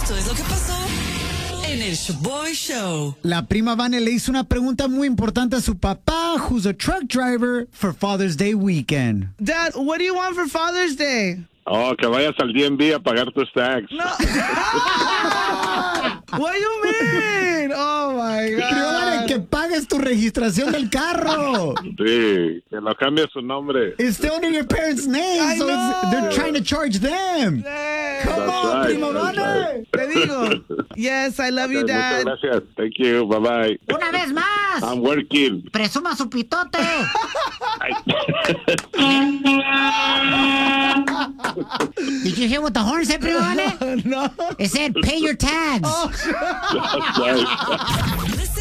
Esto es lo que pasó en el Shaboy Show. La prima Vane le hizo una pregunta muy importante a su papá, who's a truck driver, for Father's Day weekend. Dad, what do you want for Father's Day? Oh, que vayas al DMV a pagar tus tax. No. What do you mean? Oh, my Prima Vane, God. que pagues tu registración del carro. Sí, que lo cambie su nombre. It's still under your parents' name, I so know. they're trying to charge them. Come That's on, right, prima that's Vane. right. Te digo. Yes, I love you, Okay, Dad. muchas gracias. Thank you. Bye-bye. Una vez más, I'm working. presuma su pitote. Did you hear what the horn said, prima Vane? No. It said, pay your tags. That's right.